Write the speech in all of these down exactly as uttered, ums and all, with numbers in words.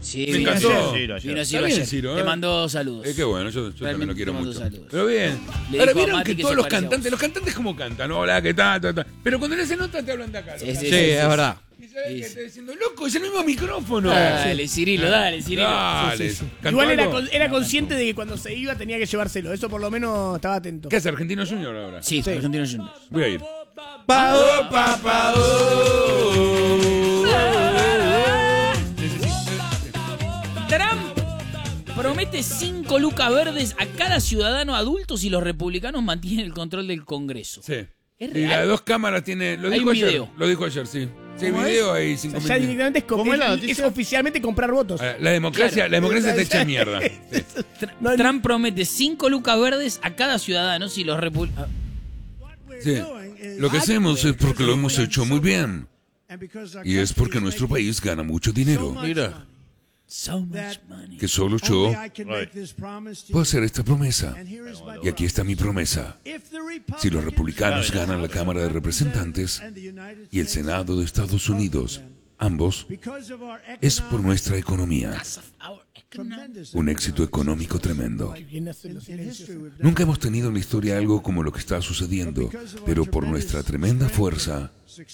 Sí, me vino encantó. Ciro, Ciro, vino Ciro Está bien, ayer. Ciro, ¿eh? Te mandó saludos. Eh, qué bueno, yo, yo también lo quiero te mando mucho. saludos. Pero bien. Le Ahora dijo a vieron Mati que que todos se los parecía a cantantes, vos. los cantantes como cantan, ¿no? Hola, ¿qué tal? Ta, ta. Pero cuando le hacen nota te hablan de acá. Sí, los sí, Sí, cantantes. es verdad. Y sabés Sí, que sí. está diciendo, loco, es el mismo micrófono. Dale, Cirilo, dale, Cirilo. Dale. Sí, sí, sí. ¿Cantó Igual era, algo? con- era consciente de que cuando se iba tenía que llevárselo. Eso por lo menos estaba atento. ¿Qué hace Argentino Junior ahora? Sí, Argentino Juniors. Voy a ir. Pa, pa, pa, Trump promete cinco lucas verdes a cada ciudadano adulto si los republicanos mantienen el control del Congreso. Sí. ¿Es Y real? las dos cámaras tiene. Lo Hay dijo un ayer. video. Lo dijo ayer, sí. Sí, ¿Cómo video es? hay O cinco sea, ya mil. directamente es, ¿Cómo es la es- noticia? es oficialmente comprar votos. Ah, La democracia, Claro. la democracia está hecha mierda. Sí. Tra- No hay- Trump promete cinco lucas verdes a cada ciudadano si los republicanos... Sí. Lo que hacemos es porque lo hemos hecho muy bien. Y es porque nuestro país gana mucho dinero. Mira. So much money. Que solo yo puedo hacer esta promesa. Y aquí está mi promesa. Si los republicanos ganan la Cámara de Representantes y el Senado de Estados Unidos, ambos, es por nuestra economía. Our economy. Un éxito económico tremendo. Bien hacen los silencios. Nunca hemos tenido en la historia algo como lo que está sucediendo, pero por nuestra tremenda fuerza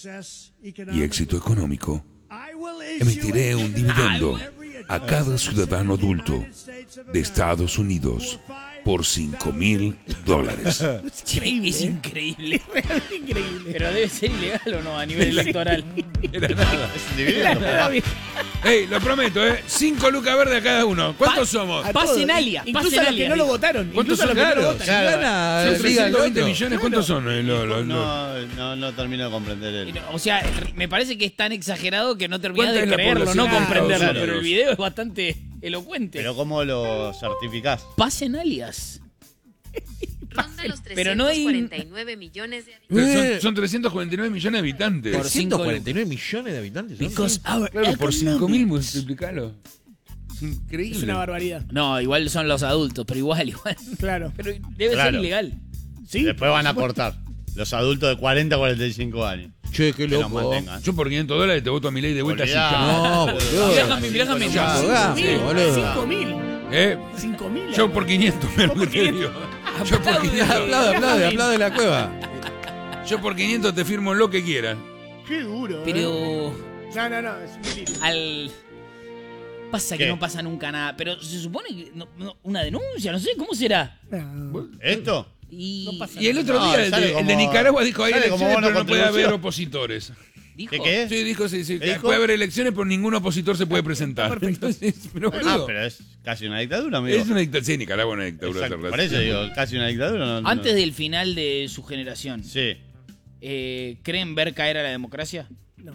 y éxito económico, emitiré un dividendo a cada ciudadano adulto de Estados Unidos por cinco mil dólares. Increíble, es increíble. Realmente increíble. Pero debe ser ilegal o no a nivel electoral. Era nada. Es un dividendo, papá. Ey, lo prometo, ¿eh? Cinco lucas verdes a cada uno. ¿Cuántos somos? A Pasen todos, alia, Incluso pasen a los alia, que no lo digo. votaron. ¿Cuántos Incluso a los son? que no lo Claro, votan. Si gana, Son diga el trescientos veinte otro. millones. ¿Cuántos son? eh, lo- lo- lo- No, no, no termino de comprender el... O sea, me parece que es tan exagerado que no terminás ¿Cuánta de es la creerlo, no población de comprenderlo. Estados Pero el Unidos? video es bastante elocuente. Pero ¿cómo lo certificás? Pasen alias. Ronda los Pero no hay- trescientos cuarenta y nueve millones de habitantes. Son, Eh. son trescientos cuarenta y nueve millones de habitantes. Por ciento cuarenta y nueve millones de habitantes. ¿no? Because our Claro, por cinco economy- mil multiplicalo. Es increíble. Es una barbaridad. No, igual son los adultos, pero igual, igual. Claro. Pero debe Claro. ser ilegal. Sí. Después van a cortar. Los adultos de cuarenta a cuarenta y cinco años. Che, qué Que los loco. mantengan. Yo por quinientos dólares te voto a mi ley de vuelta así Olvidá. ya. No, boludo. Mirá, Jami, mirá, Jami. Ya, abogado, Mil, boludo. cinco mil. ¿Eh? Cinco mil. Yo por quinientos, me lo por que te digo. Yo por quinientos, Aplaude, aplaude, aplaude la cueva. yo por quinientos te firmo lo que quieras. Qué duro. ¿eh? Pero No, no, no. Es un delirio. al... Pasa que ¿Qué? no pasa nunca nada. Pero se supone que no- no- una denuncia, no sé, ¿cómo será? No. ¿Esto? Y No pasa Y el otro No, día, el sale de, el como- de Nicaragua dijo, hay sale como elecciones, bono pero no puede haber contribución. opositores. dijo, ¿Qué qué? Sí, dijo, sí, sí. ¿Qué que dijo? Puede haber elecciones, pero ningún opositor se puede presentar. Entonces, pero, Ah, boludo, pero es casi una dictadura, amigo. es una dictadura. Sí, Nicaragua es una dictadura. Exacto, hace rato. por eso digo, casi una dictadura. No, no. Antes del final de su generación, Sí. eh, ¿creen ver caer a la democracia? No.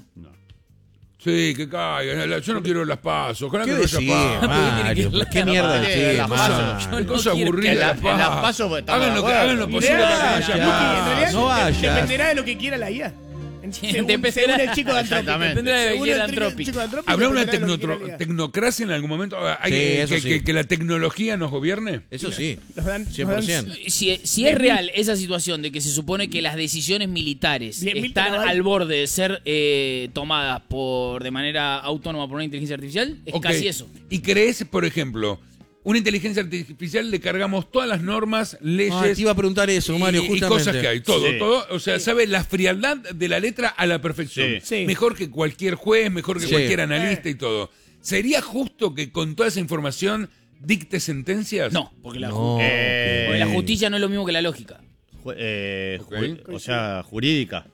Sí, que caiga. Yo no quiero las pasos. Ojalá ¿Qué que no haya decís, pasos. Mario? que- ¿Qué mierda Vale, decís, las Mario? pasos. Qué no cosa quiero aburrida. que la- las en las pasos. pasos, pues, estamos hagan de lo que, acuerdo. hagan lo Y posible Mirá, para que ya, haya en pasos. realidad no vaya. dependerá de lo que quiera la I A. En- Según, Dependerá- según el chico de Anthropic. Exactamente. Dependerá de lo que Según quiera el tri- Anthropic. chico de Anthropic, ¿Habrá una dependerá de lo que quiera tecnotro- la I A. tecnocracia en algún momento? ¿Hay Sí, que, eso que- sí. que- que la tecnología nos gobierne? Eso sí, Nos dan- nos cien por ciento. dan- Si, si es real esa situación de que se supone que las decisiones militares Diez mil están terabytes. al borde de ser eh, tomadas por de manera autónoma por una inteligencia artificial, es Ok. casi eso. ¿Y crees, por ejemplo, una inteligencia artificial le cargamos todas las normas, leyes Ah, te iba a preguntar eso, Mario, y, y justamente. cosas que hay? Todo, Sí. todo. O sea, sabe la frialdad de la letra a la perfección. Sí. Sí. Mejor que cualquier juez, mejor que Sí. cualquier analista y todo. ¿Sería justo que con toda esa información dicte sentencias? No, porque la, No, ju- Eh, porque la justicia no es lo mismo que la lógica. Ju- eh, Ok. ju- o sea, jurídica.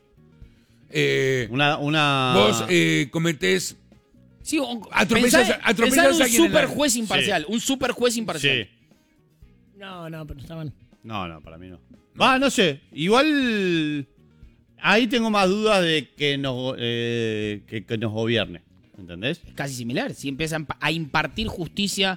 Eh, Una, una... vos eh, cometés... Sí, o- Atropellás- pensá- atropellás pensá en a un alguien en super la- juez imparcial, un super juez imparcial. Sí. No, no, pero estaban. No, no, para mí no. Va, no sé. Igual... Ahí tengo más dudas de que nos, eh, que, que nos gobierne. ¿Entendés? Es casi similar. Si empiezan a impartir justicia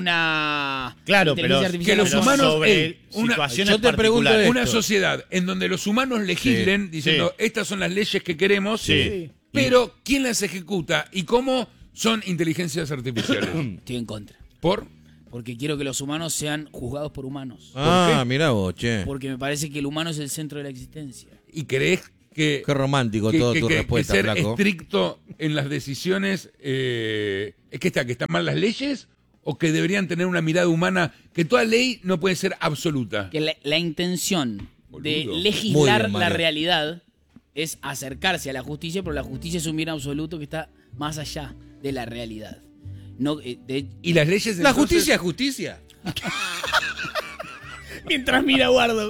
una Claro, inteligencia pero- artificial que los pero humanos, sobre ey, una- situaciones yo te pregunto particulares. esto. Una sociedad en donde los humanos legislen diciendo Sí. estas son las leyes que queremos, Sí. pero ¿quién las ejecuta y cómo son inteligencias artificiales? Estoy en contra. ¿Por? Porque quiero que los humanos sean juzgados por humanos. Ah, mirá vos, che. Porque me parece que el humano es el centro de la existencia. ¿Y crees que, Qué romántico que, todo que, tu que- respuesta, que ser flaco. estricto en las decisiones eh, es que está, que están mal las leyes o que deberían tener una mirada humana, que toda ley no puede ser absoluta. Que la, la intención de Boludo. Muy legislar bien, la Mario. realidad es acercarse a la justicia, pero la justicia es un bien absoluto que está más allá de la realidad. No, eh, de- Y las leyes La entonces- justicia es justicia. Mientras mira a Guardo.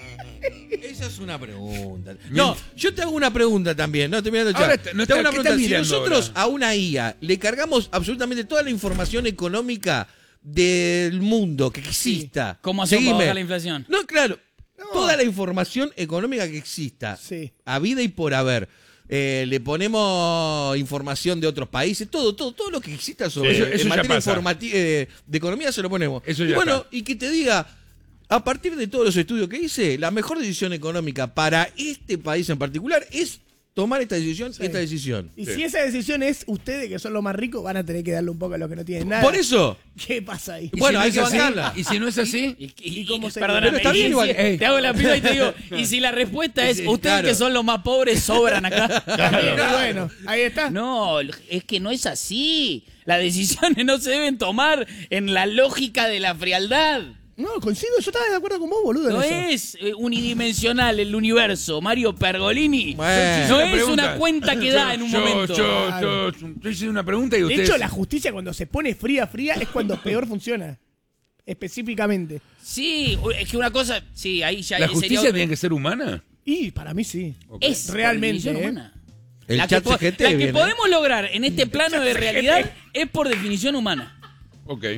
Esa es una pregunta. No, yo te hago una pregunta también. No, te, mirando el chat. Ahora está- no Te hago está- una ¿qué pregunta. estás Si mirando nosotros ahora? a una I A le cargamos absolutamente toda la información económica del mundo que exista. ¿Cómo hacemos para Seguime. bajar la inflación? No, claro. Toda la información económica que exista. Sí. A vida y por haber. Eh, le ponemos información de otros países, todo, todo, todo lo que exista sobre Sí, eso- en eso ya materia pasa. informati- eh, de economía se lo ponemos. Eso y ya bueno, está. y que te diga, a partir de todos los estudios que hice, la mejor decisión económica para este país en particular es tomar esta decisión, esta decisión. Y Sí. si esa decisión es ustedes, que son los más ricos, van a tener que darle un poco a los que no tienen nada. Por eso, ¿Qué pasa ahí? Y Bueno, si no hay es que así, bancarla. Y si no es así, y, y- ¿Y cómo y- se- perdóname, Pero está bien y igual. si- Ey. te hago la piba y te digo, y si la respuesta es, Sí, ustedes claro. que son los más pobres sobran acá. Pero bueno, ahí está. No, es que no es así. Las decisiones no se deben tomar en la lógica de la frialdad. No, coincido, yo estaba de acuerdo con vos, boludo. No en eso. es eh, unidimensional el universo, Mario Pergolini. Bueno. No Una es pregunta. una cuenta que da en un yo, momento. Yo, Claro. yo, yo, yo hice una pregunta y De ustedes... hecho, la justicia cuando se pone fría, fría, es cuando peor funciona. Específicamente. Sí, es que una cosa, sí, ahí ya ¿La sería justicia otro- tiene que ser humana? Y para mí sí. es Realmente, por definición ¿eh? humana. el La que, chat po- C G T la que viene. podemos lograr en este plano de realidad es por definición humana. Ok.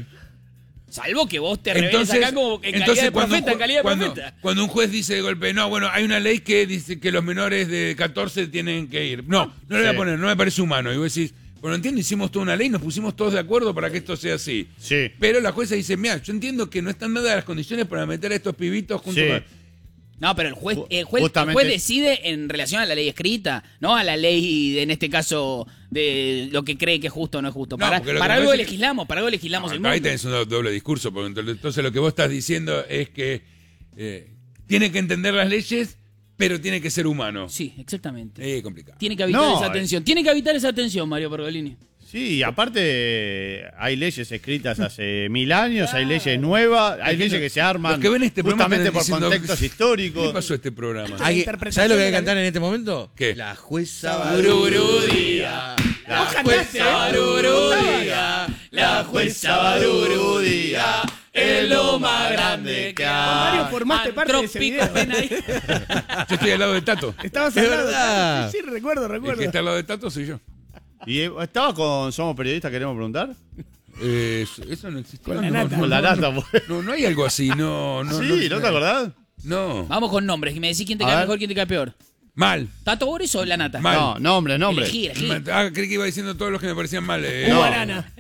Salvo que vos te reveles acá como en calidad de cuando, un profeta, en ju- calidad de cuando- profeta. cuando un juez dice de golpe, no, bueno, hay una ley que dice que los menores de catorce tienen que ir. No, no le voy a poner, no me parece humano. Y vos decís, bueno, entiendo, hicimos toda una ley, nos pusimos todos de acuerdo para que esto sea así. Sí. Pero la jueza dice, mira, yo entiendo que no están dadas las condiciones para meter a estos pibitos junto Sí. con... No, pero el juez, Ju- el juez, el justamente- juez decide en relación a la ley escrita, no a la ley, en este caso, de lo que cree que es justo o no es justo. No, Para, porque lo que para me algo parece que- legislamos, para algo legislamos No, el ahí mundo. tenés un do- doble discurso, porque entonces entonces lo que vos estás diciendo es que eh, tiene que entender las leyes, pero tiene que ser humano. Sí, exactamente. Es complicado. Tiene que habitar No, esa eh. tensión. Tiene que habitar esa tensión, Mario Pergolini. Sí, y aparte hay leyes escritas hace mil años, hay leyes nuevas, hay Es que leyes no- que se arman los que ven este programa justamente están por diciendo, contextos ¿qué históricos. pasó a este programa? Hay- interpretación ¿Sabes lo que hay de que la cantar en este momento? ¿Qué? La jueza Barurudía, La Vos cantaste, ¿eh? Barurudía, la jueza Barurudía es lo más grande que Vos, hay. Mario, formaste parte de ese video. Ven ahí. Yo estoy al lado de Tato. Estabas Es al lado. verdad. Sí, sí, recuerdo, El recuerdo. que está al lado de Tato soy yo. ¿Y eh, estaba con Somos Periodistas, queremos preguntar? Eh, eso- eso no existe. Con no, la no, nata. no, Con la no, nata, no, pues. no, no hay algo así, no. no Sí, ¿no te acordás? No. Vamos con nombres, y me decís quién te A cae ver. mejor, quién te cae peor. Mal. ¿Tato Boris o la nata? Mal. No, nombre, nombre. Elegí, elegí. Ah, creí que iba diciendo todos los que me parecían mal. Eh, Hugo No. Arana.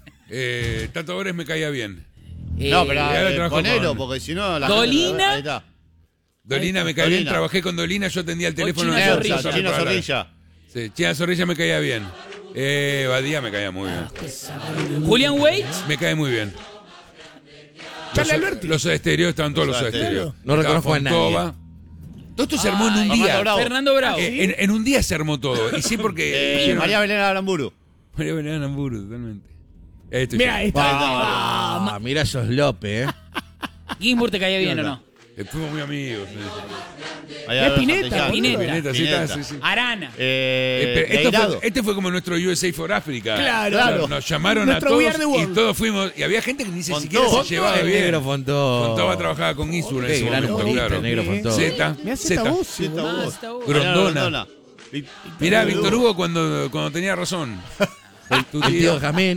eh, Tato Bores me caía bien. No, Eh, pero ahora eh, trabajo ponelo, con- porque si no la Dolina. Ahí está. Dolina me caía bien, Dolina. trabajé con Dolina, yo atendía el teléfono. China en Zorrilla. Zorrilla, Chino para- Zorrilla. Sí, China Zorrilla me caía bien. Eh, Badía me caía muy bien. Julián Wade. Me cae muy bien. Charlie Los, Alberti. los exteriores estaban todos los Soda Stereo. exteriores. No reconozco a nadie. Todo esto se armó en un Fernando día. Bravo. Fernando Bravo. Eh, en, en un día se armó todo. Y sí, porque. Eh, hicieron- María Belén Aramburu. María Belén Aramburu, totalmente. Esto Mira, esta. Ah, mira esos López, ¿eh? Ginsburg te caía bien o no. Eh, Fuimos muy amigos. Allá Es Pineta, Santillán. Pineta. Pineta, sí, Pineta. está, sí, sí. Arana. Eh, Eh, pero esto Leirado. fue, este fue como nuestro U S A for Africa. Claro. Claro. Nos llamaron Nuestro a We todos Are the World. y todos fuimos. Y había gente que ni Fontó. siquiera se Fontó, llevaba el bien. negro Fontó. Fontova trabajaba con Isur en Qué ese gran momento, humorista, claro. el negro Fontó. Zeta, Me hace esta Zeta. voz. Sí, está boludo. vos. Ah, está bueno. Grondona. Grondona. Y- Mirá, Víctor Hugo cuando, cuando tenía razón. Tu El tío tío. Jamín.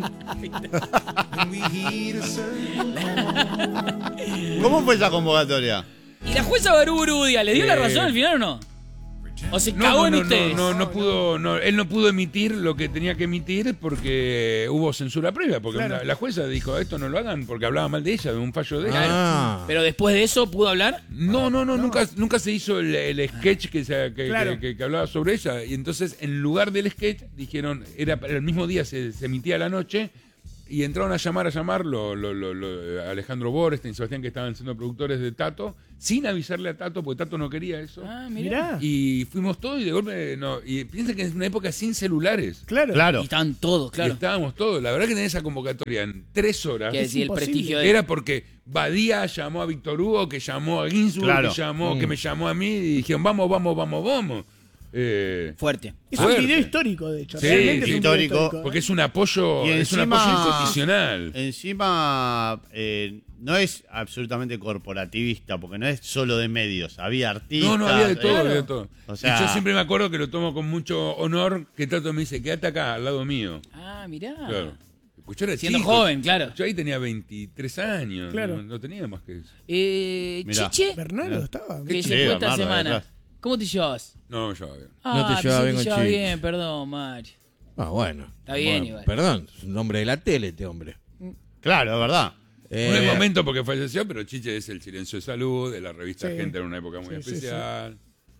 ¿Cómo fue esa convocatoria? ¿Y la jueza Barurudia le dio la Eh. razón al final o no? ¿O se No, cagó no, en no, ustedes? no, no, no pudo, no, él no pudo emitir lo que tenía que emitir porque hubo censura previa, porque Claro. la, la jueza dijo, esto no lo hagan porque hablaba mal de ella, de un fallo de ella. Ah. Pero después de eso, ¿pudo hablar? No, no, no, Nunca, nunca se hizo el, el sketch que, se, que, Claro. que- que- que hablaba sobre ella. Y entonces, en lugar del sketch, dijeron, era el mismo día, se, se emitía a la noche, y entraron a llamar, a llamar lo, lo, lo, lo- Alejandro Borstein y Sebastián, que estaban siendo productores de Tato, sin avisarle a Tato, porque Tato no quería eso. Ah, mirá. Mirá. Y fuimos todos y de golpe, no, y piensa que es una época sin celulares. Claro. Y Claro. estaban todos, Y claro. estábamos todos. La verdad que tener esa convocatoria en tres horas Que decir, el imposible. prestigio de... era porque Badía llamó a Víctor Hugo, que llamó a Ginsburg, Claro. que, llamó, Mm. que me llamó a mí y dijeron, vamos, vamos, vamos, vamos. Eh, Fuerte. Es Fuerte. un video histórico, de hecho. Sí, Realmente es sí, un video histórico, porque es un apoyo, Y es un encima- apoyo incondicional. Encima, eh, no es absolutamente corporativista, porque no es solo de medios. Había artistas. No, no, había de todo, eh, había de todo. O sea- y yo siempre me acuerdo que lo tomo con mucho honor, que Tato me dice, quédate acá, al lado mío. Ah, mirá. Claro. Pues yo era Siendo chico. joven, claro. Yo ahí tenía veintitrés años, Claro. no, no tenía más que eso. Eh, Mirá. Chiche, Bernardo estaba. que Sí, se fue esta Bernardo, semana. detrás. ¿Cómo te llevas? No, ya bien. Ah, No te pensé llevaba que bien con llevaba Chiche. bien, perdón, Mario. Ah, bueno. Está bien, Bueno, igual. Perdón, es un hombre de la tele este hombre. Claro, es verdad. Eh, No es momento porque falleció, pero Chiche es el silencio de salud, de la revista Sí. Gente en una época muy Sí, sí, sí. especial.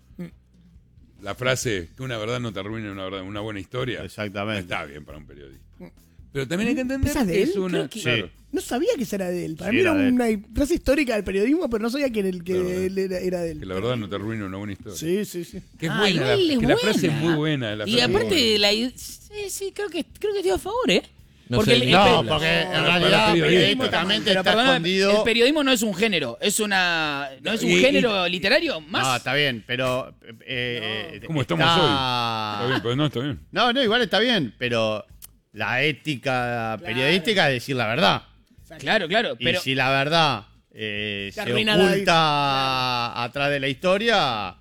La frase que una verdad no te arruina una, verdad, una buena historia. Exactamente. No está bien para un periodista. Pero también hay que entender ¿Esa de que él? es una. Creo que- Claro. No sabía que esa era de él. Para Sí, mí era era de él. una frase histórica del periodismo, pero no sabía que, era el, que Claro. él era, era de él. Que la verdad no te arruina una buena historia. Sí, sí, sí. Que es Ah, buena, la, igual es que la frase es buena. muy buena. la Y frase es muy aparte, buena. la id- sí, sí, creo que, creo que estoy a favor, ¿eh? No Porque sé, el, el No, pe- porque en para realidad periodistas. periodísticamente pero está perdóname, escondido. el periodismo no es un género, es una no es un Y- y- género literario más. No, está bien, pero. Eh, ¿Cómo estamos está- hoy? Está bien, pero no, está bien. No, no, igual está bien, pero la ética periodística es decir la verdad. Claro, claro, Y pero si la verdad eh, Se se arruina la- oculta atrás de la historia,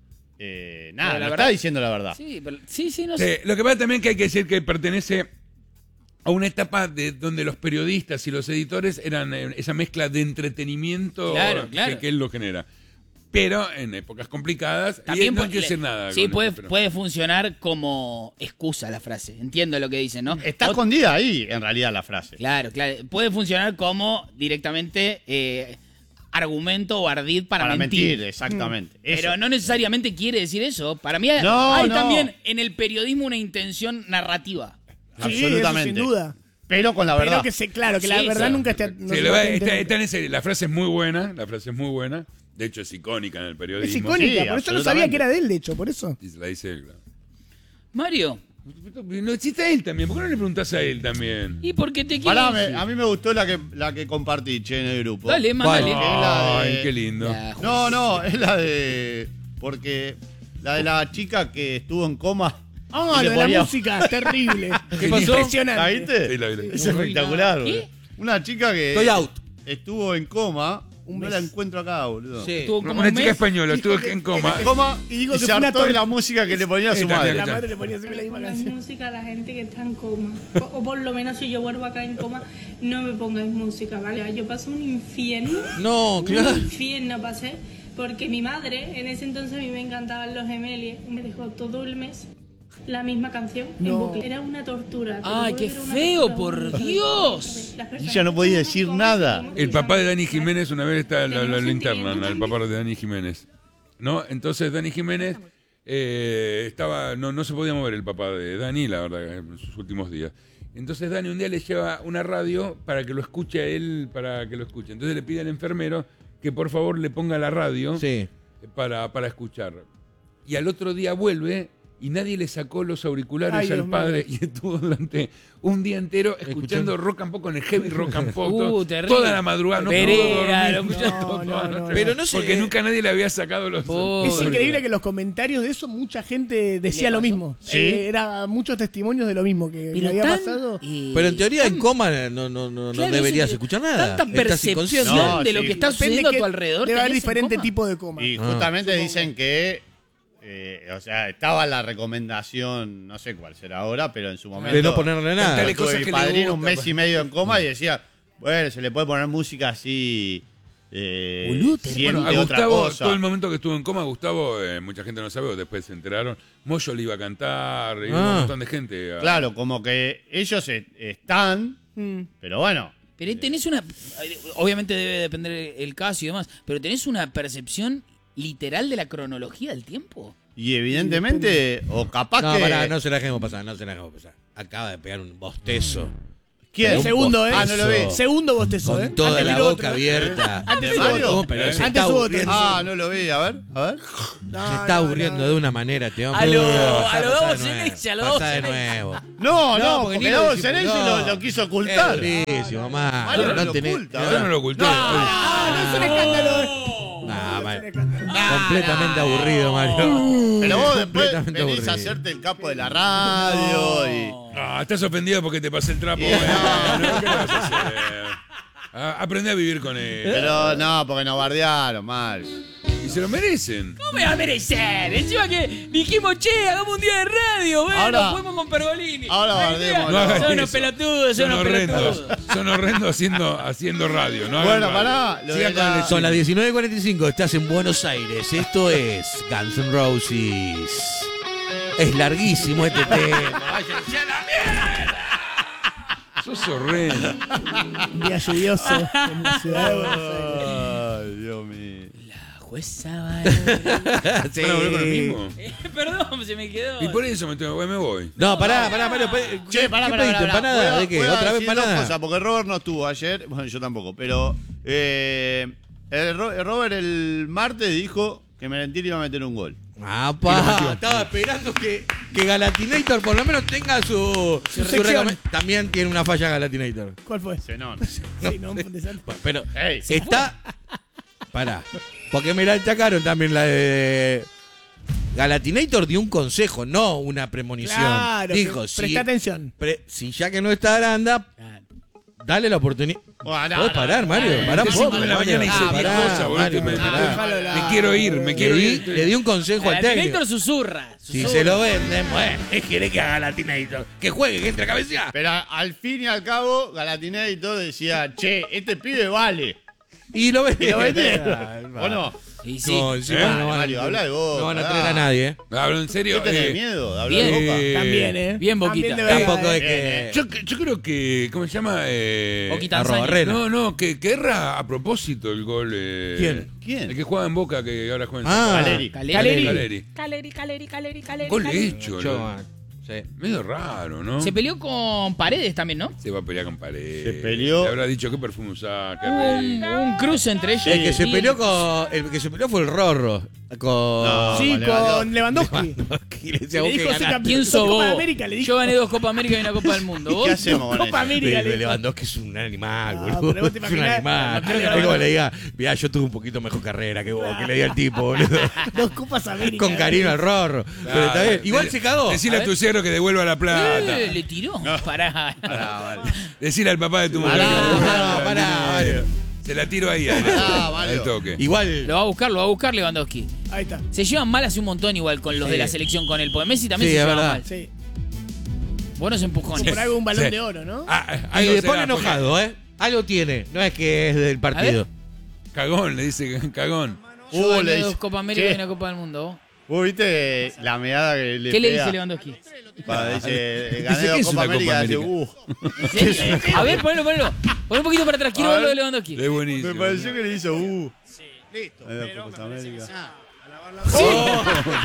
eh, nada, Pero la no verdad- está diciendo la verdad. sí, pero- sí, sí, no Sí, sé. lo que pasa también que hay que decir que pertenece a una etapa de donde los periodistas y los editores eran eh, esa mezcla de entretenimiento Claro, que- claro. Que, él lo genera. Pero en épocas complicadas, y no puede- quiero decir nada. Sí, con puede, esto, pero- puede funcionar como excusa la frase. Entiendo lo que dicen, ¿no? Está Ot- escondida ahí, en realidad, la frase. Claro, claro. Puede funcionar como directamente eh, argumento o ardid para, Para mentir, mentir. exactamente. Pero Eso. no necesariamente quiere decir eso. Para mí hay, No, hay no. también en el periodismo una intención narrativa. Sí, Absolutamente. eso sin duda. Pero con la verdad. Pero que se, claro, que la Sí, verdad sí. nunca esté. no Sí, se le va va- a está- entender. está en ese- la frase es muy buena, la frase es muy buena. De hecho, es icónica en el periodismo. Es icónica, Sí, por eso no sabía absolutamente. que era de él, de hecho, por eso. Y se la dice él, claro. Mario, No existe él también. ¿Por qué no le preguntás a él también? ¿y por qué te quieres? Pará, me- a mí me gustó la que, la que compartí, che, en el grupo. Dale, más ¿Cuál? dale. Que es la de- Ay, qué lindo. Ya, No, no, es la de. Porque. La de la chica que estuvo en coma. Ah, y le lo de la ponía- música, terrible. ¿Qué pasó? Impresionante. ¿La viste? Sí, la vi, la vi. Es espectacular, boludo. ¿Qué? Una chica que. Estoy out. Estuvo en coma. Un no mes. la encuentro acá, boludo. Sí. Estuvo como Una un chica mes. española, estuvo en coma. En coma Y y, digo que se fue una hartó de tor- la música que le ponía a su Está bien, madre. La madre le ponía siempre la misma Pongáis canción. música a la gente que está en coma. O, o por lo menos si yo vuelvo acá en coma, no me pongáis música, ¿vale? Yo pasé un infierno. No, claro. Un infierno pasé. Porque mi madre, en ese entonces a mí me encantaban los Gemelie, me dejó todo el mes la misma canción en No. bucle. Era una tortura. te lo Ay, juro qué que era una feo, tortura. por Dios. Las personas Ella no podía que decir comen, nada. comen, El papá de Dani comen. Jiménez una vez está la, la, la Tenemos linterna, sentimiento el papá de Dani Jiménez. ¿No? Entonces Dani Jiménez eh, estaba, no, no se podía mover el papá de Dani, la verdad, en sus últimos días. Entonces Dani un día le lleva una radio para que lo escuche a él, para que lo escuche. Entonces le pide al enfermero que por favor le ponga la radio Sí. para, para escuchar. Y al otro día vuelve y nadie le sacó los auriculares Ay, al Dios padre y estuvo durante un día entero escuchando, Escuchando. rock and pop con el heavy rock and pop. Uh, todo- terrible. toda la madrugada. No pudo Pereira, dormir. lo escuchaba No, toda no, la no, noche. Pero no sé. Porque nunca nadie le había sacado los Pobre. Es los increíble que en los comentarios de eso mucha gente decía ¿Le lo pasó? mismo. Sí. Eh, era muchos testimonios de lo mismo que Pero me había tan, pasado. eh, Pero en teoría en tan- coma no, no, no, no claro, deberías eso- escuchar nada. Tanta Estás percepción inconsciente. No, de lo sí. que está Depende sucediendo a que tu alrededor. Debe haber tenés en diferente coma. tipo de coma. Y Ah. justamente dicen que. eh, o sea, estaba la recomendación, no sé cuál será ahora, pero en su momento. De no ponerle nada. Dale Tuve cosas mi que le padrino un gustan, mes y medio en coma y decía, bueno, se le puede poner música así. Eh, Boludo, te- siente Bueno, a otra Gustavo, cosa. todo el momento que estuvo en coma, Gustavo, eh, mucha gente no sabe, o después se enteraron, Moyo le iba a cantar, y Ah. un montón de gente. a- Claro, como que ellos e- están, Mm. pero bueno. Pero ahí tenés una. Obviamente debe depender el caso y demás, pero tenés una percepción literal de la cronología del tiempo. Y evidentemente, o capaz No, que. pará, no se la dejemos pasar, no se la dejemos pasar. Acaba de pegar un bostezo. ¿Quién? El segundo, ¿eh? Ah, no lo vi. Segundo bostezo, Con ¿eh? toda Antes la tiró boca otro. abierta. Antes ¿De hubo Mario? otro. Pero se Antes está hubo otro. aburriendo. Ah, no lo vi. A ver, a ver. No, Se está no, aburriendo no. de una manera, este hombre. A lo- Pasá, a lo pasá Davo de nuevo, Ceneice, a lo pasá Davo de Ceneice. nuevo. No, no, No, porque porque ni el lo Davo disimuló. Ceneice lo, lo quiso ocultar. Es durísimo, man. Mario No, lo tenés- oculta, Yo ¿verdad? no lo oculté. Ah, no es un escándalo. Nah, No man. es un escándalo. Completamente aburrido, Mario. Pero vos después Completamente venís aburrido. a hacerte el capo de la radio y... Ah, estás ofendido porque te pasé el trapo. Bueno, ¿qué vas a hacer? Ah, aprendí a vivir con él. Pero no, porque nos bardearon, mal. Y se lo merecen. ¿Cómo me va a merecer? Encima que dijimos, che, hagamos un día de radio. Bueno, Ahora- fuimos con Pergolini. ahora Ahí bardemos, está. No hagas Son unos eso. pelotudos, son Son unos horrendos. pelotudos. Son horrendos haciendo, haciendo radio. No hagan Bueno, radio. pará, lo Sigan de con la- el Son las cine. diecinueve cuarenta y cinco, estás en Buenos Aires. Esto es Guns N' Roses. Es larguísimo este tema. Váyanse a la mierda. Sos horrendo. Un día lluvioso en la ciudad de Buenos Aires. Ay, Dios mío. La jueza va. Sí. ¿Van a volver con lo mismo? Eh, Perdón, se me quedó. Y por eso me, tengo- me voy. No, pará, pará, Mario. pe- Che, ¿Qué pará, pará, pediste? pará, pará. ¿Empanada? Voy a- ¿De qué? voy a ¿Otra vez decir dos empanada? cosas, porque Robert no estuvo ayer. Bueno, yo tampoco. Pero eh, el Ro- el Robert el martes dijo que Merentiel iba a meter un gol. Ah, pa, estaba esperando que, que Galatinator por lo menos tenga su, su sección. recome- También tiene una falla Galatinator. ¿Cuál fue? Zenón. Sí, no, un desastre. Bueno, pero Ey, está. Pará. Porque me la achacaron también la de. Galatinator dio un consejo, no una premonición. Claro, Dijo, pre- si, presta atención. pre- si ya que no está Aranda, dale la oportunidad. Bueno, no, ¿Puedes no, parar, no, Mario? no, Pará A un las poco. cinco de la Mario. mañana hice Ah, mil pará, cosas, boludo. Mario, Me, pará. déjalo la- me quiero ir, me Le quiero di, ir. le di un consejo al técnico. Terminator susurra. Si susurra. se lo venden, bueno, ¿qué quiere que haga Galatinator? Que juegue, que entre a cabecear. Pero al fin y al cabo, Galatinator decía, che, este pibe vale. Y lo ven. Y lo vendieron. ¿O no? Y sí. No, encima Eh, no van, Mario, habla de vos, no van a pará. traer a nadie, ¿eh? Hablo en serio. ¿Qué tenés eh, miedo de hablar bien. de Boca? Eh, También, ¿eh? bien, Boquita. También de verdad, Tampoco eh. es que. Yo, yo creo que. ¿Cómo se llama? Eh, Boquita Arroba Tanzania. Barrera. No, no, que, que erra a propósito el gol. Eh, ¿Quién? ¿Quién? El que juega en Boca, que ahora juega en Ah, Valeri. Caleri. Caleri. Caleri. Caleri, Caleri, Caleri, Caleri. Gol Caleri. hecho, yo, ¿no? ah, sí. Medio raro, ¿no? Se peleó con Paredes también, ¿no? Se va a pelear con Paredes. Se peleó. Le habrá dicho qué perfume usar. qué Hubo re- un, un cruce entre ellos. El que se Sí. peleó con. El que se peleó fue el Rorro. Con. No. Sí, Vale, con Lewandowski. Y le decía, Le vos que dijo, ganás. "Soy campeón". ¿Quién Dos sos Copas vos? de América, le dijo. Yo gané dos Copas América y una Copa del Mundo. ¿Qué ¿Vos? hacemos con Copa eso? América. De- le de dijo. Lewandowski es un animal, Ah, boludo. pero vos te Es un imaginás- animal. no creo que Es como Lewandowski- le diga, mirá, yo tuve un poquito mejor carrera que vos, que le di al tipo, boludo. Dos Copas América. Con cariño al Rorro. Pero está bien. Igual se cagó. Decirle A a ver. tu suegro que devuelva la plata. Eh, le tiró. Pará. Decirle al papá de tu mujer. Pará, que devuelva la pará, plata. pará, Mario. Se la tiro ahí. Al, Pará, Mario. al toque. Igual. Lo va a buscar, lo va a buscar Lewandowski. Ahí está. Se llevan mal hace un montón igual con los Sí. de la selección con él. Porque Messi también Sí, se es lleva verdad. mal. Sí. Buenos empujones. Por algo un balón Sí. de oro, ¿no? Ah, Y algo le será, pone porque- enojado, ¿eh? Algo tiene. No es que es del partido. Cagón, le dice cagón. Yo Uh, gané le dos dice- Copa América Che, y una Copa del Mundo. ¿Vos viste la meada que le ¿Qué le pega? dice Lewandowski? Pa, dice, eh, Dice, gané ¿qué dos es Copa una América. Copa Dice, América? uh. ¿En serio? A ver, ponelo, ponelo. Pon un poquito para atrás. Quiero A ver lo ver. de Lewandowski. Es buenísimo. Me pareció que le hizo, uh. Listo. Gané dos Copas América. Oh,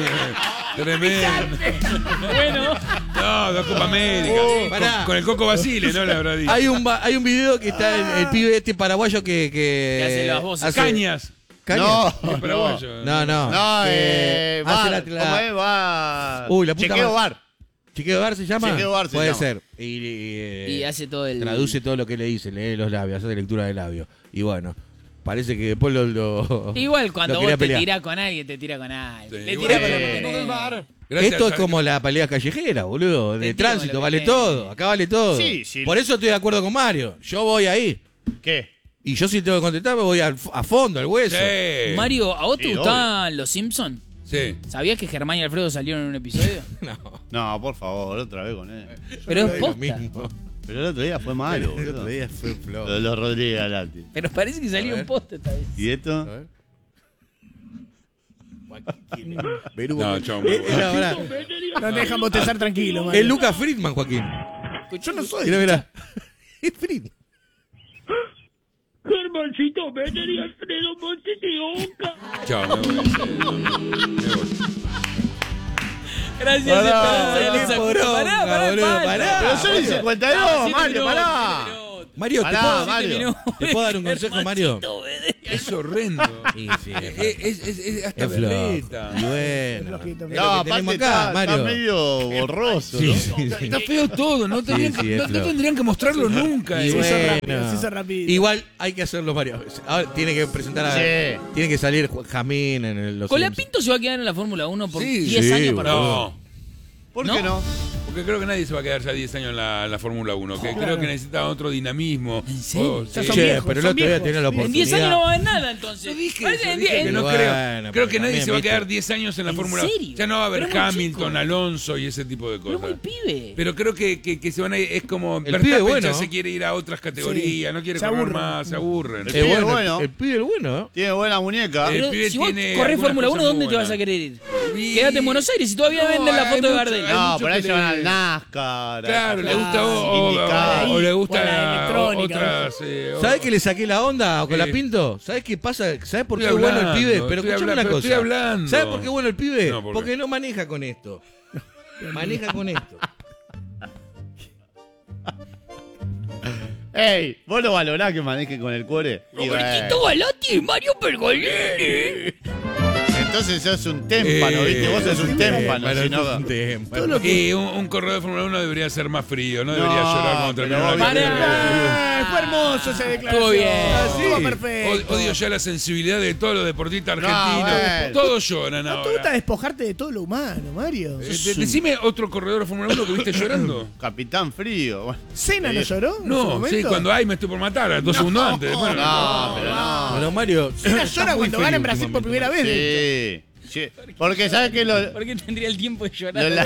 tremendo. Bueno. No, dos Copa América. Con, Pará. con el Coco Basile, ¿no? Le habrá dicho. Hay un, va- hay un video que está el, el pibe este paraguayo que. que Que hace las voces. hace- Cañas. ¿Cañas? No, Es no. paraguayo. No, no. No, Que eh, hace bar. la- la- ¿Cómo es? Va. Uy, la puta Chequeo madre. bar. ¿Chiqueo Bar se llama? Chequeo Bar se Puede llama. ser. Y, y, eh, Y hace todo el. traduce todo lo que le dice, lee los labios, hace lectura de labios. Y bueno, parece que después lo. lo- Igual cuando lo vos quería te pelear. tirás con alguien, te tira con alguien. Sí, Le igual tirás que- con lo que tenés. Gracias Esto es a- como la pelea callejera, boludo. De Te tiro tránsito, con lo vale que todo. tenés. Acá vale todo. Sí, sí. Por eso estoy de acuerdo con Mario. Yo voy ahí. ¿Qué? Y yo si tengo que contestar, me voy al- a fondo, al hueso. Sí. Mario, ¿a vos te Sí, gustaban los Simpsons? Sí. ¿Sabías que Germán y Alfredo salieron en un episodio? No, No, por favor, otra vez con él. Pero es no es lo posta. mismo. Pero el otro día fue malo, El otro boludo. día fue flojo. Lo de los Rodríguez Galati. Pero parece que salió un post esta vez. ¿Y esto? A ver. Perú, No, Joaquín. chau, muy Eh, bueno. era, pará. No te dejan bostezar tranquilo, man. Es Lucas Friedman, Joaquín. Yo no soy. Mira, mira. Es Friedman. Germancito Benner y Alfredo Montes de Oca. Chao, me voy. Me voy. Gracias, Pará, Esperanza. qué González. poronga, Pará, pará, boludo, falta. pará. Pero son el cincuenta y dos, Siete Mario, minutos, pará. siete minutos. Mario, ¿te Pará, puedo, Mario. ¿te puedo dar un consejo, Mario? Es horrendo. Sí, sí, es, es, es, es hasta es flojo. berreta. Y bueno. Flojito, Es No, lo que aparte tenemos acá, está, está Mario. medio borroso, Sí, ¿no? sí, sí. Está feo todo, no tendrían, sí, que, es no, no flojo. tendrían que mostrarlo nunca. Y Se eh. hizo bueno. rápido, se hizo rápido. Igual hay que hacerlo varias veces. Ahora tiene que presentar a. Sí. Tiene que salir Ju- Jamín en el, los Con la Simpsons. Pinto se va a quedar en la Fórmula uno por Sí, diez sí, años para No, ¿Por ¿No? qué no? porque creo que nadie se va a quedar ya diez años en la, en la Fórmula uno. Que creo que necesita otro dinamismo. ¿En serio? Oh, Ya sí. son Che, viejos, pero el son otro día viejos. tenía la En En oportunidad. diez años no va a haber nada, entonces. Yo dije Parece eso, en dije diez- que en- no Bueno, creo. pero Creo que nadie también, se va a ¿viste? quedar diez años en la ¿En Fórmula uno. serio? Ya no va a haber Pero muy Hamilton, chico. Alonso y ese tipo de Pero cosas. muy pibe. Pero creo que, que, que se van a ir, es como El Verstappen pibe bueno. ya se quiere ir a otras categorías, no quiere Se correr aburren. más, se aburren. El Eh, pibe bueno, bueno. El, el pibe el bueno, ¿eh? Tiene buena muñeca. El Pero pibe si vos tiene corres algunas Fórmula uno, cosas ¿dónde muy te vas a buenas. querer ir? Y- Quédate en Buenos Aires y todavía No, venden la hay foto de mucho- Gardel. hay No, mucho por ahí que se van le- al NASCAR. Claro, le a- gusta a- o, indicar. o, o le O la gusta electrónica, otras. Eh, o- ¿Sabés que le saqué la onda con la Eh. Pinto? ¿Sabés qué pasa? ¿Sabés por qué Estoy es bueno el hablando, pibe? Pero estoy escuchame habla- una pero cosa. estoy hablando. ¿Sabés por qué es bueno el pibe? No, ¿por qué? Porque no maneja con esto. Maneja con esto. Ey, vos lo valorás que maneje con el cuore. Y Robertito Galati y Mario Pergolini. entonces sos un témpano, Eh, ¿viste? Vos sos un témpano. Bueno, si no- es un tema. Y un, un corredor de Fórmula uno debería ser más frío, no debería No, llorar cuando pero termina vos la viste- carrera. Ah, fue hermoso esa declaración. Estuvo bien. Estuvo Sí. perfecto. O- Odio ya la sensibilidad de todos los deportistas argentinos. bueno. Todos lloran No te gusta ahora. despojarte de todo lo humano, Mario. Eh, de- decime otro corredor de Fórmula uno que viste llorando. Capitán frío. Bueno. ¿Cena no lloró? en su No, momento? sí, cuando hay me estoy por matar, a dos segundos antes. Bueno, No, pero no. Bueno, Mario. Cena está llora muy cuando feliz gana en Brasil por últimamente. primera vez. de hecho. Sí. sí. Porque sabes que lo, ¿Por qué tendría el tiempo de llorar? lo la-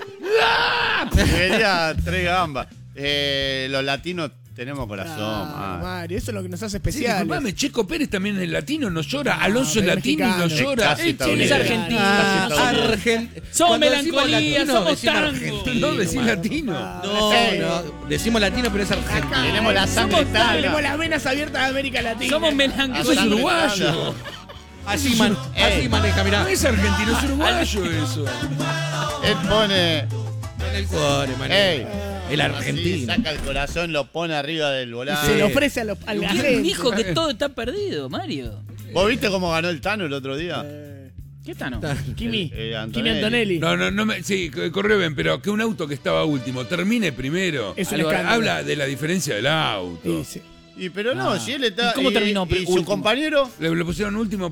Quería tres gambas. Eh, los latinos tenemos corazón. Ah, man. Mario, eso es lo que nos hace Sí, especiales. disculpame, Checo Pérez también es latino, no llora. Alonso es pero latino y no mexicano. llora. Casi El Chile es estadounidense. argentino. Ah, Somos- Argen- Somos Cuando decimos melancolía, latino, somos decimos tango. argentino, No decís Mario. latino. No, Ey. no, decimos latino, pero es argentino. Tenemos la sangre Somos- tana. tenemos las venas abiertas de América Latina. Somos Eso melancólicos. es uruguayo. Así, man- así Ey. maneja, mirá. No es argentino, es uruguayo eso. Él pone. Con el cuore, maneja. Ey. El Así, argentino. saca el corazón, lo pone arriba del Y volante. se le ofrece a, los, a la ¿Quién gente. dijo que todo está perdido, Mario? ¿Vos viste cómo ganó el Tano el otro día? Eh, ¿Qué está no? Kimi. Eh, eh, Kimi Antonelli. Antonelli. No, no, no me, sí, corrió bien, pero que un auto que estaba último termine primero. Es un Algo- escándalo. habla de la diferencia del auto. Sí, sí. Y pero no, Ah. si él está. ¿Y cómo terminó, ¿Y, pero su último? compañero? Le, le pusieron último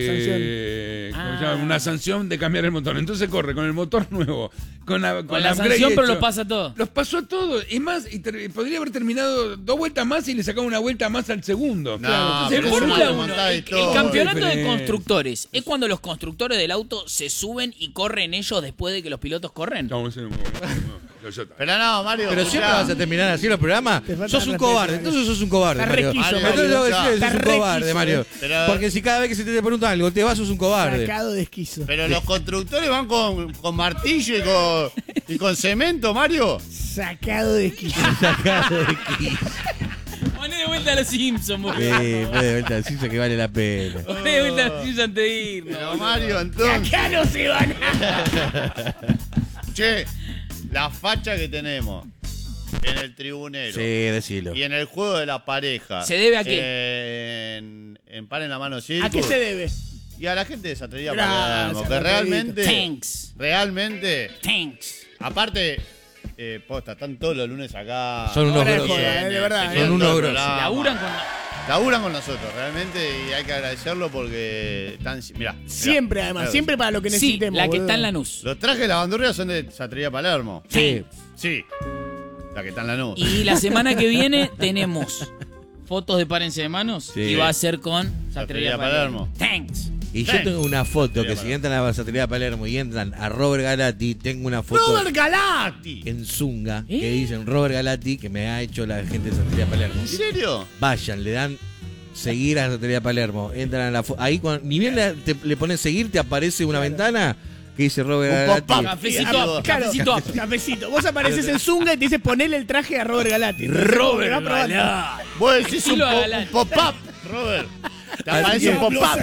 porque ¿cómo se llama? Ah. Una sanción de cambiar el motor. Entonces corre con el motor nuevo, con la, Con la upgrade sanción, pero hecho. lo pasa todo. Los pasó a todos. Es más, y ter- podría haber terminado dos vueltas más y le sacaba una vuelta más al segundo. No, Entonces, En pero es Fórmula una uno, montada el, y todo. el campeonato de Diferente. constructores es cuando los constructores del auto se suben y corren ellos después de que los pilotos corren. No, ese no, no, no, ya está. Pero no, Mario. Pero escuchá. siempre vas a terminar así los programas. Te falta Sos un respeto, cobarde. Mario. Entonces sos un cobarde, Está Mario. requiso, Mario, Entonces Mario, tengo que ya. decir, sos Está un cobarde, requiso, Mario. Pero- Porque si cada vez que se te pregunta algo te vas, sos un cobarde. Sacado de esquizo. Pero los constructores van con, con martillo y con, y con cemento, Mario. Sacado de esquizo. Sacado de aquí. Poné de vuelta a los Simpsons, boludo. Eh, fue de vuelta, sí, que vale la pena. Poné de vuelta a los Simpsons antes de irnos. Pero boludo. Mario, entonces. Acá no se van a... Che, la facha que tenemos en el tribunero. Sí, decilo. Y en el juego de la pareja. ¿Se debe a qué? Eh, en, en Par en la Mano Circus. ¿A qué se debe? Y a la gente de Satrería Gracias, Palermo. Que Margarito. realmente. Thanks. Realmente. Thanks. Aparte, eh, posta, están todos los lunes acá. Son unos Ahora es grosos. joda, eh, de verdad, Vienen Son unos todo el grosos. programa. Laburan con... Laburan con nosotros, realmente, y hay que agradecerlo porque están. Mirá. mirá. Siempre, además. Mirá. Siempre para lo que Sí, necesitemos. la que boludo. está en Lanús. Los trajes de la bandurria son de Satrería Palermo. Sí. Sí. La que está en la nube. Y la semana que viene tenemos fotos de Párense de Manos Sí. y va a ser con Satrería Satrería Palermo. Palermo. Thanks. Y yo Sí. tengo una foto que Satrería si entran a la Satrería Palermo y entran a Robert Galati, tengo una foto ¡Robert Galati! en Zunga ¿Eh? que dicen Robert Galati que me ha hecho la gente de Satrería Palermo. ¿En serio? Vayan, le dan seguir a Satrería Palermo, entran a la foto. Ahí cuando, ni bien le, te- le pones seguir, te aparece una ventana que dice Robert Un Galati. pop-up. Cafecito Claro, up, Claro, cafecito up. cafecito. Vos apareces en Zunga y te dice ponele el traje a Robert Galati. Robert Va probando. Galati. Vos decís un, Estilo po- Galati. un pop-up, Robert. Te aparece un pop-up.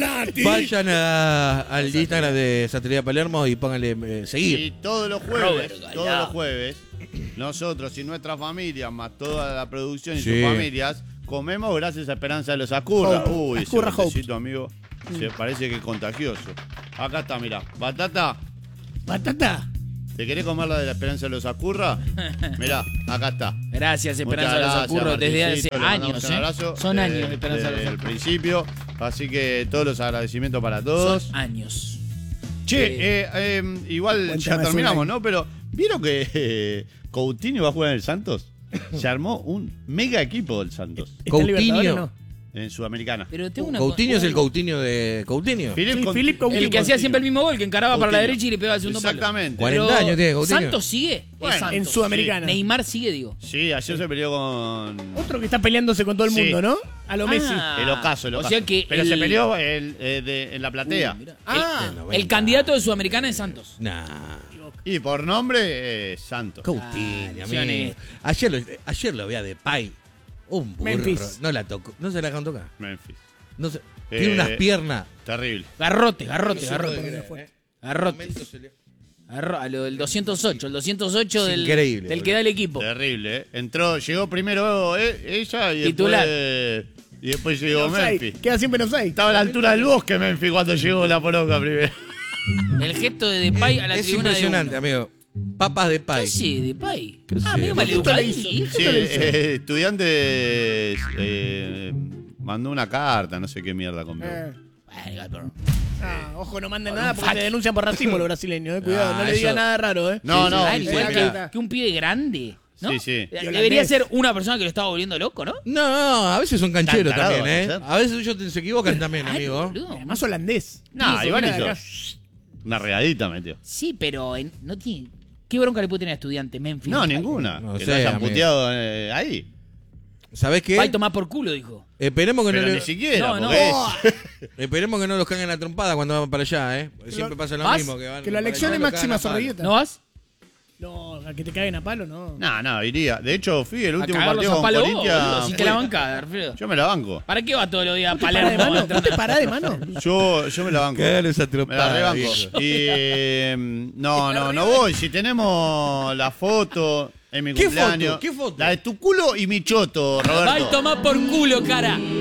Vayan a- al Instagram de Santería Palermo y pónganle eh, Y seguir. todos los Robert jueves, Galá. todos los jueves, nosotros y nuestras familias, más toda la producción y Sí. sus familias, comemos gracias a Esperanza de los Acurra. Hope. Uy, ese Acurra Hope. botecito, amigo, se parece que es contagioso. Acá está, mira. Batata, Batata. ¿te querés comer la de la Esperanza de los Acurra? Mirá, acá está. Gracias, Esperanza Muchas de los gracias, Acurros, desde hace Martincito, le mandamos años. un ¿eh? abrazo, Son eh, años, Esperanza de desde los el Acurros. principio. Así que todos los agradecimientos para todos. Son años. Che, Eh, eh, eh, igual Buen ya tema, terminamos, suena. ¿no? Pero, ¿vieron que eh, Coutinho va a jugar en el Santos? Se armó un mega equipo del Santos ¿Está en Libertadores Coutinho. o no? en Sudamericana. Pero tengo una Coutinho es el co- Coutinho de Coutinho. Philip Sí, Coutinho. Philip Coutinho. El que hacía siempre el mismo gol, que encaraba para la Coutinho. derecha y le pegaba al segundo palo. Exactamente. cuarenta Pero años tiene Coutinho. ¿Santos sigue? Bueno, Es Santos. En Sudamericana. Neymar sigue, digo. Sí, ayer se peleó con Otro que está peleándose con todo el Sí. mundo, ¿no? A lo Messi. Ah, el Ocaso. El o Ocaso. sea que Pero el- se peleó el, eh, de- en la platea. Uh, mirá. Ah, el, noventa. el candidato de Sudamericana es Santos. Nah. y por nombre, eh, Santos. Coutinho, Ah, amigo. Johnny. Ayer lo, ayer lo veía de Pai. Un burro. Memphis. No la tocó. No se la dejó tocar. Memphis. No se, Eh, tiene unas piernas. Terrible. Garrote, garrote, No se garrote. puede creer, ¿eh? Garrote. Momento se le- Garro- a lo del doscientos ocho, el doscientos ocho Es del, increíble, del boludo. que da el equipo. Terrible, ¿eh? Entró, llegó primero eh, ella y Titular. después, y después llegó offside. Memphis. Queda siempre en offside. Estaba a la altura del bosque Memphis cuando llegó la poronga primero. El gesto de Depay a la Es tribuna impresionante, de amigo. Papas de uno. ¿Qué Pai. hace Depay? ¿Qué Ah, sé? medio ¿Qué justo le maleducado. hizo? Sí, ¿Qué le hizo? eh, estudiantes eh, mandó una carta, no sé qué mierda conmigo. Eh. Bueno, Ah, ojo, no manden nada porque te denuncian por racismo los brasileños, eh. Cuidado, Ah, no le eso- digan nada raro, eh. No, Sí, no, ah, sí, igual sí, que, mirá. que un pibe grande, ¿no? Sí, sí. Eh, Y Debería holandés. ser una persona que lo estaba volviendo loco, ¿no? No, no, a veces son cancheros Tan tarado, también, ¿eh? ¿no? A veces ellos te- se equivocan también, Ay, amigo. boludo. Además holandés. No, Sí, igual viene de hizo acá. una regadita metió. Sí, pero en- no tiene. ¿Qué bronca le puede tener a estudiante Memphis? No, ninguna. No que sé, lo hayan amigo. puteado eh, ahí. ¿Sabés qué? Va a tomar por culo, dijo. Esperemos que no, Pero le- ni siquiera, No, no. porque es- esperemos que no los caguen a trompada cuando van para allá, ¿eh? Porque siempre pasa lo ¿Vas? mismo. Que, van Que la para elección allá es y los cagan máxima a palo. zorrilleta. ¿No vas? No, a que te caguen a palo, no. No, no, iría. De hecho, fui el A último cagarlos partido a con palo vos, Corinthians. boludo, sin que fui- la banca, Alfredo. Yo me la banco. ¿Para qué va todos los días a ¿Pará de Palermo? mano? ¿Vos entrando? te parás de mano? Yo, yo me la banco. Cagalos a Me la trompada, rebanco. viejo. Y eh, no, no, no voy. Si tenemos la foto en mi ¿Qué cumpleaños. foto? ¿Qué foto? La de tu culo y mi choto, Va a Roberto. tomar por culo, cara.